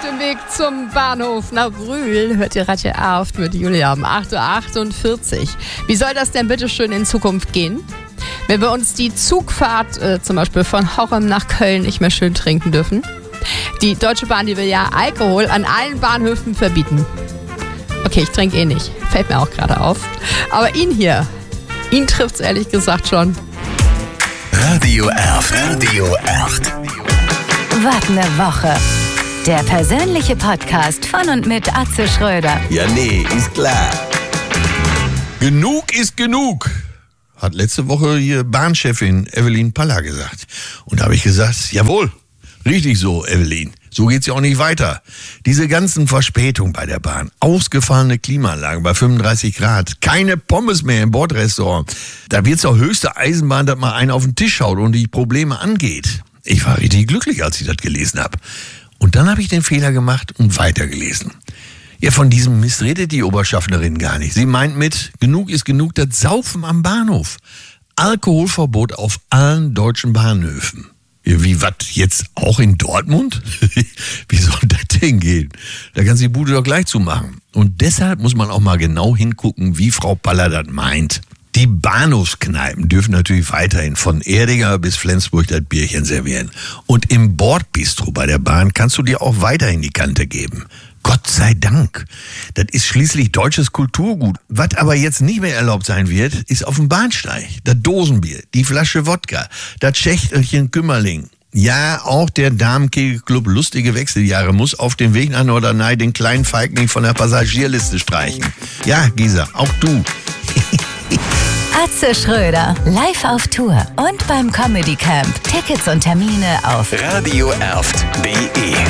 dem Weg zum Bahnhof nach Brühl hört ihr Radio Erft mit Julia um 8.48 Uhr. Wie soll das denn bitte schön in Zukunft gehen? Wenn wir uns die Zugfahrt zum Beispiel von Hochem nach Köln nicht mehr schön trinken dürfen? Die Deutsche Bahn, die will ja Alkohol an allen Bahnhöfen verbieten. Okay, ich trinke eh nicht. Fällt mir auch gerade auf. Aber ihn trifft's ehrlich gesagt schon. Radio Erft. Radio Erft. Was eine Woche. Der persönliche Podcast von und mit Atze Schröder. Ja, nee, ist klar. Genug ist genug, hat letzte Woche hier Bahnchefin Evelyn Paller gesagt. Und da habe ich gesagt, jawohl, richtig so, Evelyn. So geht's ja auch nicht weiter. Diese ganzen Verspätungen bei der Bahn, ausgefallene Klimaanlagen bei 35 Grad, keine Pommes mehr im Bordrestaurant. Da wird's auch höchste Eisenbahn, dass mal einen auf den Tisch schaut und die Probleme angeht. Ich war richtig glücklich, als ich das gelesen habe. Und dann habe ich den Fehler gemacht und weitergelesen. Ja, von diesem Mist redet die Oberschaffnerin gar nicht. Sie meint mit, genug ist genug, das Saufen am Bahnhof. Alkoholverbot auf allen deutschen Bahnhöfen. Ja, wie, was, jetzt auch in Dortmund? Wie soll das denn gehen? Da kann sie die Bude doch gleich zumachen. Und deshalb muss man auch mal genau hingucken, wie Frau Paller das meint. Die Bahnhofskneipen dürfen natürlich weiterhin von Erdinger bis Flensburg das Bierchen servieren. Und im Bordbistro bei der Bahn kannst du dir auch weiterhin die Kante geben. Gott sei Dank. Das ist schließlich deutsches Kulturgut. Was aber jetzt nicht mehr erlaubt sein wird, ist auf dem Bahnsteig. Das Dosenbier, die Flasche Wodka, das Schächtelchen Kümmerling. Ja, auch der Damenkegelclub Lustige Wechseljahre muss auf dem Weg nach Norderney den kleinen Feigling von der Passagierliste streichen. Ja, Gisa, auch du. Atze Schröder, live auf Tour und beim Comedy Camp. Tickets und Termine auf radioerft.de